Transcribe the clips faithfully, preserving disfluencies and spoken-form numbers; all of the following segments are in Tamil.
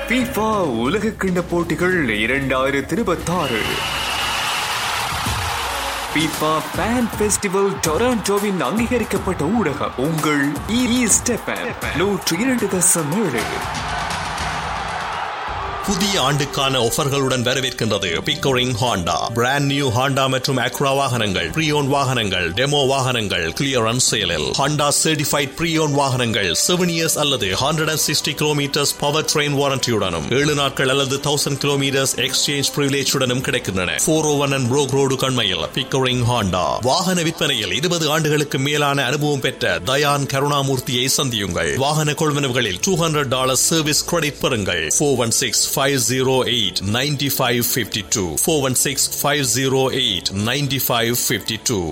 FIFA உலக கிண்ண போட்டிகள் இரண்டாயிரத்தி இருபத்தி ஆறு FIFA Fan Festival டொராண்டோவின் அங்கீகரிக்கப்பட்ட ஊடகம் உங்கள் ஈஸ்ட் எஃப்எம் நூற்றி இரண்டு தசம் ஏழு. புதிய ஆண்டுக்கான ஆஃபர்களுடன் வரவேற்கின்றது Pickering Honda. Brand new Honda மற்றும் அக்ரா வாகனங்கள், ப்ரீயோன் வாகனங்கள், டெமோ வாகனங்கள் கிளியரன்ஸ் சேலில். ஹாண்டா சர்டிஃபைட் ப்ரீயோன் வாகனங்கள் செவன் இயர்ஸ் அல்லது hundred and sixty kilometres power train வாரண்டியுடனும் ஏழு நாட்கள் அல்லது தௌசண்ட் கிலோமீட்டர்ஸ் எக்ஸ்சேஞ்ச் பிரிவிலேஜுடனும் கிடைக்கின்றன. போர் ஓ one and Broek road கண்மையில் Pickering Honda. வாகன விற்பனையில் இருபது ஆண்டுகளுக்கு மேலான அனுபவம் பெற்ற தயான் கருணாமூர்த்தியை சந்தியுங்கள். வாகன கொள்வனவுகளில் two hundred dollar service credit பெறுங்கள். Four one six five oh eight nine five five two four one six five oh eight nine five five two.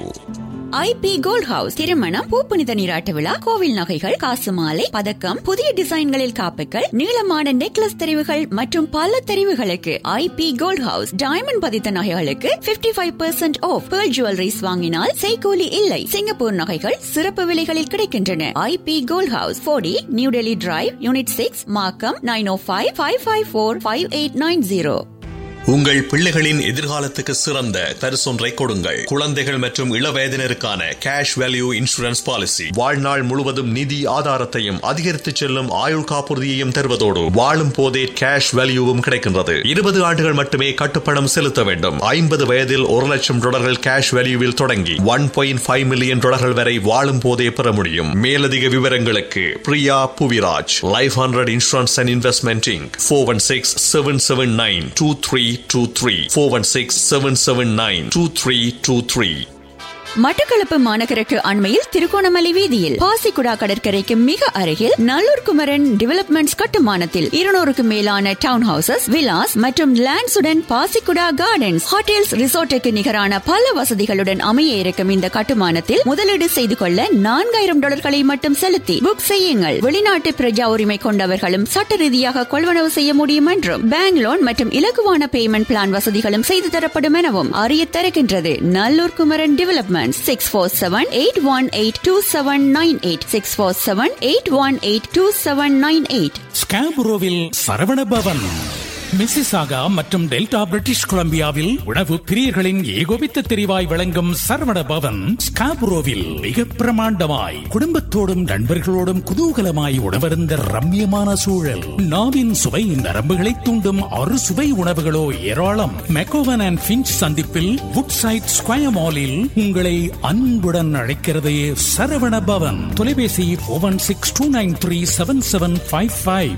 I P gold house திருமணம், பூப்புனித நீராட்ட விழா, கோவில் நகைகள், காசு மாலை, பதக்கம், புதிய டிசைன்களில் காப்புகள், நீளமான நெக்லஸ் தெரிவுகள் மற்றும் பல தெரிவுகளுக்கு I P gold house. Diamond பதித்த நகைகளுக்கு fifty five percent of. Pearl jewelleries வாங்கினால் செய்கூலி இல்லை. சிங்கப்பூர் நகைகள் சிறப்பு விலைகளில் கிடைக்கின்றன. I P gold house, Bodi new Delhi drive, unit six, மார்க்கம், நைன் ஓ five five five four five eight nine zero. உங்கள் பிள்ளைகளின் எதிர்காலத்துக்கு சிறந்த பரிசொன்றை கொடுங்கள். குழந்தைகள் மற்றும் இளவயதினருக்கான கேஷ் வேல்யூ இன்சூரன்ஸ் பாலிசி வாழ்நாள் முழுவதும் நிதி ஆதாரத்தையும் அதிகரித்து செல்லும் ஆயுள் காப்புறுதியையும் தருவதோடு வாழும் போதே கேஷ் வேல்யூவும் கிடைக்கின்றது. இருபது ஆண்டுகள் மட்டுமே கட்டுப்பணம் செலுத்த வேண்டும். ஐம்பது வயதில் ஒரு லட்சம் டாலர்கள் கேஷ் வேல்யூவில் தொடங்கி ஒன் பாயிண்ட் ஃபைவ் மில்லியன் டாலர்கள் வரை வாழும் போதே பெற முடியும். மேலதிக விவரங்களுக்கு Priya Puviraj, life hundred insurance and investment Inc, four one six seven seven nine two three two three four one six seven seven nine two three two three. Batticaloa மாநகருக்கு அண்மையில் திருகோணமலை வீதியில் பாசிக்குடா கடற்கரைக்கு மிக அருகில் நல்லூர் குமரன் டெவலப்மெண்ட்ஸ் கட்டுமானத்தில் இருநூறுக்கு மேலான டவுன் ஹவுசஸ், விலாஸ் மற்றும் லேண்ட்ஸுடன் பாசிக்குடா கார்டன்ஸ், ஹோட்டல்ஸ், ரிசோர்ட்டுக்கு நிகரான பல வசதிகளுடன் அமைய இருக்கும் இந்த கட்டுமானத்தில் முதலீடு செய்து கொள்ள நான்காயிரம் டாலர்களை மட்டும் செலுத்தி புக் செய்யுங்கள். வெளிநாட்டு பிரஜா உரிமை கொண்டவர்களும் சட்ட ரீதியாக கொள்வனவு செய்ய முடியும் என்றும் பேங்க் லோன் மற்றும் இலகுவான பேமெண்ட் பிளான் வசதிகளும் செய்து தரப்படும் எனவும் அறிய தருகின்றது Nallur Kumaran development. six four seven eight one eight two seven nine eight six four seven eight one eight two seven nine eight. ஸ்காபுரோவில் Saravana Pawan, Mississauga மற்றும் டெல்டா பிரிட்டிஷ் கொலம்பியாவில் உணவு பிரியர்களின் ஏகோபித்த தெரிவாய் வழங்கும் சரவண பவன் ஸ்காபுரோவில் மிக பிரமாண்டமாய் குடும்பத்தோடும் நண்பர்களோடும் குதூகலமாய் உணவருந்த ரம்யமான சூழல். நாவின் சுவை நரம்புகளை தூண்டும் அறு சுவை உணவுகளோ ஏராளம். மெக்கோவன் அண்ட் பிஞ்ச் சந்திப்பில் வுட் சைட் ஸ்கொயர் மாலில் உங்களை அன்புடன் அழைக்கிறது சரவண பவன். தொலைபேசி four one six two nine three seven seven five five.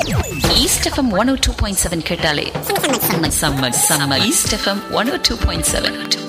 East F M one oh two point seven கேட்டாலே summer summer East F M one oh two point seven.